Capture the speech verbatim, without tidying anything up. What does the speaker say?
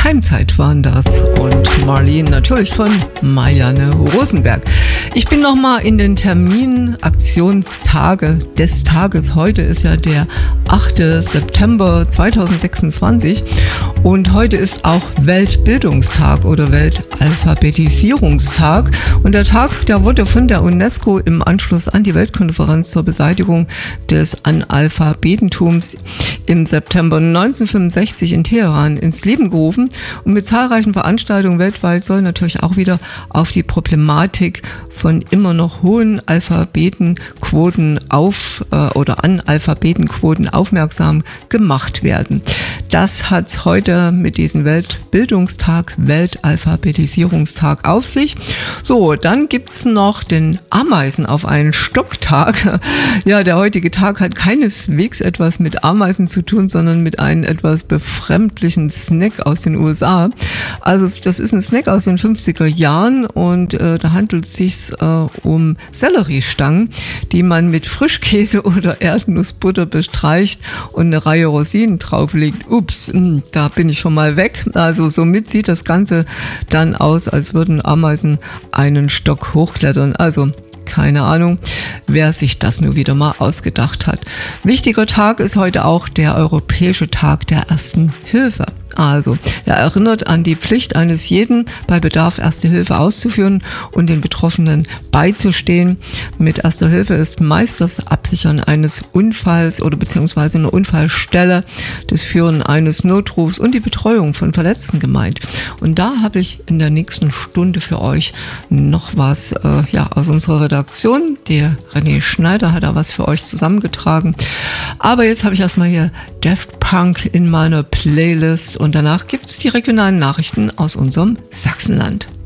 Keimzeit waren das und Marlene natürlich von Marianne Rosenberg. Ich bin nochmal in den Termin Aktionstage des Tages. Heute ist ja der achte September zweitausendsechsundzwanzig und heute ist auch Weltbildungstag oder Weltalphabetisierungstag. Und der Tag, der wurde von der UNESCO im Anschluss an die Weltkonferenz zur Beseitigung des Analphabetentums im September neunzehnhundertfünfundsechzig in Teheran ins Leben gerufen. Und mit zahlreichen Veranstaltungen weltweit soll natürlich auch wieder auf die Problematik von immer noch hohen Alphabetenquoten auf äh, oder Analphabetenquoten aufmerksam gemacht werden. Das hat es heute mit diesem Weltbildungstag, Weltalphabetisierungstag auf sich. So, dann gibt es noch den Ameisen auf einen Stocktag. Ja, der heutige Tag hat keineswegs etwas mit Ameisen zu tun, sondern mit einem etwas befremdlichen Snack aus den U S A. Also das ist ein Snack aus den fünfziger Jahren und äh, da handelt es sich äh, um Selleriestangen, die man mit Frischkäse oder Erdnussbutter bestreicht und eine Reihe Rosinen drauflegt. Ups, mh, da bin ich schon mal weg. Also somit sieht das Ganze dann aus, als würden Ameisen einen Stock hochklettern. Also keine Ahnung, wer sich das nur wieder mal ausgedacht hat. Wichtiger Tag ist heute auch der Europäische Tag der Ersten Hilfe. Also, er erinnert an die Pflicht eines jeden, bei Bedarf Erste Hilfe auszuführen und den Betroffenen beizustehen. Mit Erster Hilfe ist meist das Absichern eines Unfalls oder beziehungsweise eine Unfallstelle, das Führen eines Notrufs und die Betreuung von Verletzten gemeint. Und da habe ich in der nächsten Stunde für euch noch was äh, ja, aus unserer Redaktion. Der René Schneider hat da was für euch zusammengetragen. Aber jetzt habe ich erstmal hier Daft Punk in meiner Playlist und danach gibt es die regionalen Nachrichten aus unserem Sachsenland.